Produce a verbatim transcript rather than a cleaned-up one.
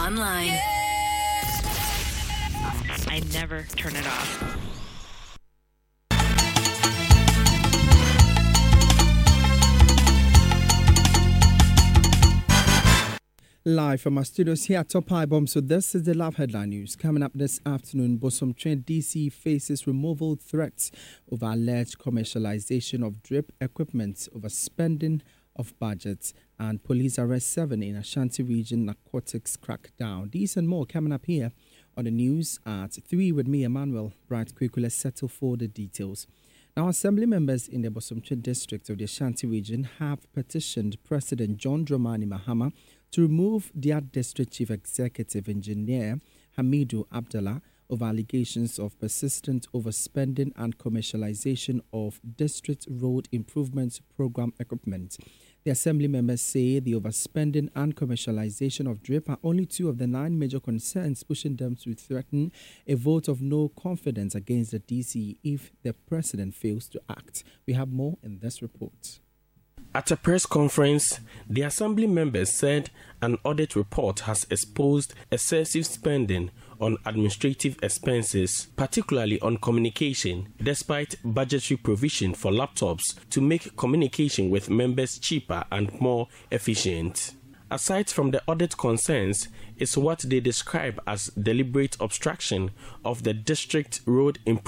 online. Yeah. I never turn it off. Live from our studios here at Top High Bomb. So this is the Love Headline News. Coming up this afternoon, Bosomtwe D C faces removal threats over alleged commercialization of drip equipment, over spending of budgets, and police arrest seven in Ashanti region narcotics crackdown. These and more coming up here on the news at three with me, Emmanuel Bright. Quickly, let's settle for the details. Now, assembly members in the Bosomtwe district of the Ashanti region have petitioned President John Dramani Mahama to remove their district chief executive engineer Hamidu Abdallah over allegations of persistent overspending and commercialization of district road improvement program equipment. The assembly members say the overspending and commercialization of DRIP are only two of the nine major concerns pushing them to threaten a vote of no confidence against the D C if the president fails to act. We have more in this report. At a press conference, the assembly members said an audit report has exposed excessive spending on administrative expenses, particularly on communication, despite budgetary provision for laptops to make communication with members cheaper and more efficient. Aside from the audit concerns, is what they describe as deliberate obstruction of the district road improvement